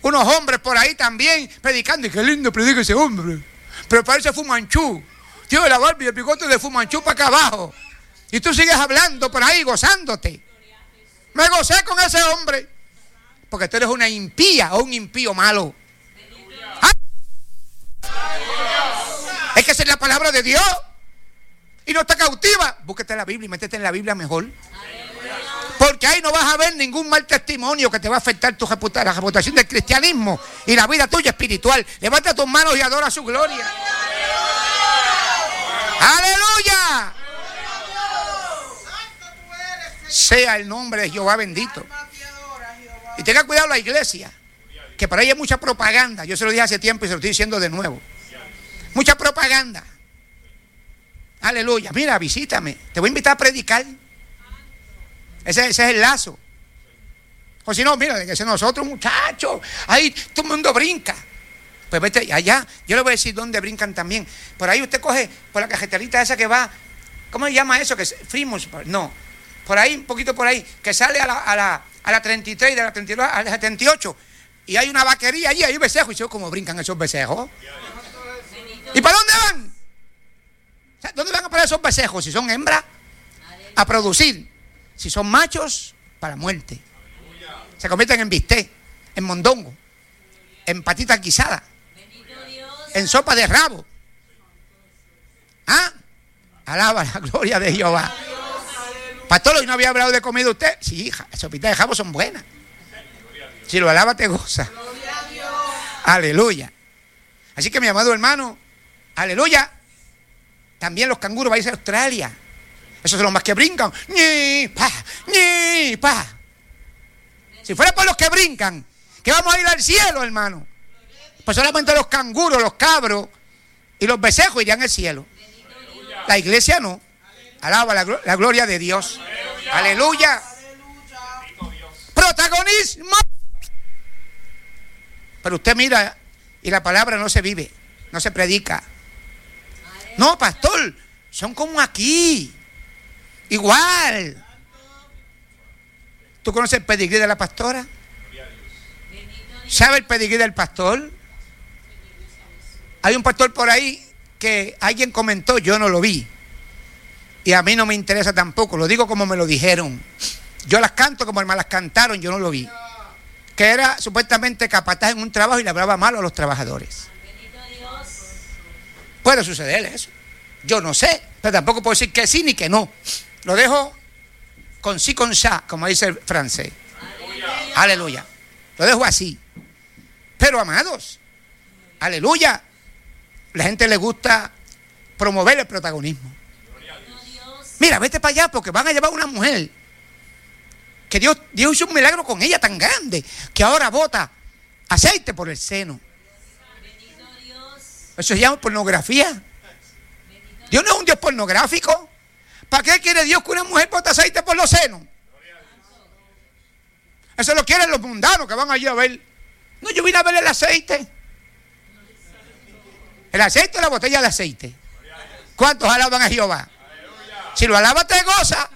unos hombres por ahí también predicando. Y qué lindo predica ese hombre. Pero parece Fumanchu. Tiene la barba y el bigote de Fumanchu para acá abajo. Y tú sigues hablando por ahí, gozándote. Me gocé con ese hombre. Porque tú eres una impía o un impío malo. ¿Ah? Es que esa es la palabra de Dios. Y no está cautiva. Búsquete la Biblia y métete en la Biblia mejor. Porque ahí no vas a ver ningún mal testimonio que te va a afectar la reputación del cristianismo y la vida tuya espiritual. Levanta tus manos y adora su gloria. ¡Aleluya! Sea el nombre de Jehová bendito. Y tenga cuidado la iglesia, que por ahí hay mucha propaganda. Yo se lo dije hace tiempo y se lo estoy diciendo de nuevo. Mucha propaganda. Aleluya. Mira, visítame. Te voy a invitar a predicar. Ese es el lazo. O si no, mira, de que nosotros, muchachos, ahí todo el mundo brinca. Pues vete allá. Yo le voy a decir dónde brincan también. Por ahí usted coge por la cajeterita esa que va. ¿Cómo se llama eso? Que es Frimus. No. Por ahí, un poquito por ahí. Que sale a la 33, de la 32 a la 78. Y hay una vaquería allí, hay becejos. Y yo, ¿cómo brincan esos becejos? ¿Y para dónde van? ¿Dónde van a parar esos becejos? Si son hembras, a producir. Si son machos, para muerte. Se convierten en bistec, en mondongo, en patitas guisadas, en sopa de rabo. ¿Ah? Alaba la gloria de Jehová. Pastor, ¿y no había hablado de comida usted? Sí, hija, las sopitas de rabo son buenas. Si lo alaba, te goza. Aleluya. Así que, mi amado hermano, aleluya. También los canguros van a irse a Australia. Esos son los más que brincan. ¡Ni pa! ¡Ni pa! Si fuera por los que brincan, que vamos a ir al cielo, hermano. Pues solamente los canguros, los cabros y los becejos irían al cielo. La iglesia no. Alaba la gloria de Dios. Aleluya. Protagonismo. Pero usted mira y la palabra no se vive, no se predica. No, pastor, son como aquí. Igual. ¿Tú conoces el pedigrí de la pastora? ¿Sabe el pedigrí del pastor? Hay un pastor por ahí que alguien comentó, yo no lo vi. Y a mí no me interesa tampoco, lo digo como me lo dijeron. Yo las canto como me las cantaron, yo no lo vi. Que era supuestamente capataz en un trabajo y le hablaba mal a los trabajadores. Puede suceder eso. Yo no sé, pero tampoco puedo decir que sí ni que no. Lo dejo con sí, con ça, como dice el francés. Aleluya. Aleluya. Lo dejo así. Pero, amados, aleluya, la gente le gusta promover el protagonismo. Mira, vete para allá porque van a llevar una mujer que Dios hizo un milagro con ella tan grande que ahora bota aceite por el seno. Eso se llama pornografía. Dios no es un Dios pornográfico. ¿Para qué quiere Dios que una mujer bote aceite por los senos? Eso lo quieren los mundanos que van allí a ver. No, yo vine a ver el aceite. El aceite o la botella de aceite. ¿Cuántos alaban a Jehová? Si lo alaba te goza.